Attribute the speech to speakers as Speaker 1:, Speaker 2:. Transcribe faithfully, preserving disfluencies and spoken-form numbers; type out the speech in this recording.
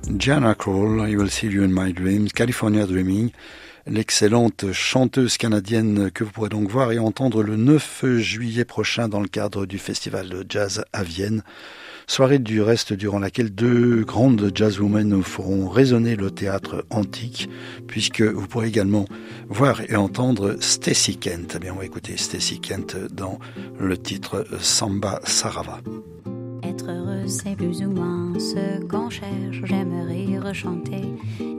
Speaker 1: Gianna Krall, You Will See You in My Dreams, California Dreaming, l'excellente chanteuse canadienne que vous pourrez donc voir et entendre le neuf juillet prochain dans le cadre du festival de jazz à Vienne. Soirée du reste durant laquelle deux grandes jazzwomen feront résonner le théâtre antique, puisque vous pourrez également voir et entendre Stacey Kent. Eh bien, on va écouter Stacey Kent dans le titre Samba Sarava.
Speaker 2: Être heureux, c'est plus ou moins ce qu'on cherche. J'aimerais rechanter